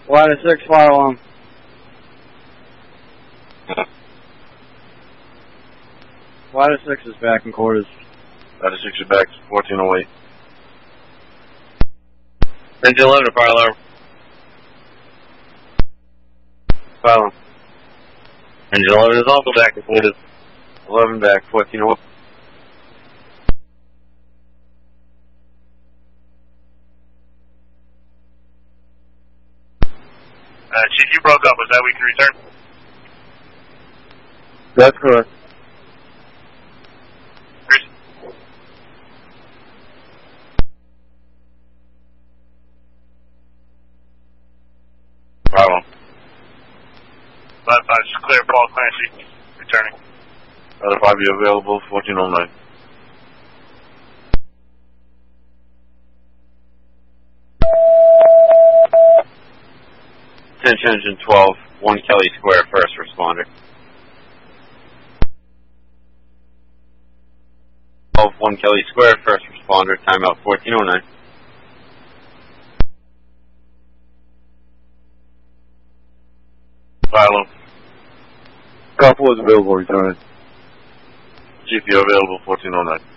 Ladder 6, fire alarm. Ladder 6 is back in quarters. Ladder 6 is back, 1408. Engine 11, fire alarm. Fire alarm. Engine 11 is also back in quarters. 11 back, 1408. Chief, you broke up. Was that we can return? That's correct. Problem. 5-5, just clear Paul Clancy. Returning. Ladder 5 be available, 1409. Attention Engine 12, 1 Kelly Square, first responder. 12, 1 Kelly Square, first responder, timeout 1409. Silo. Couple is available, returning. Chief, you available, 1409.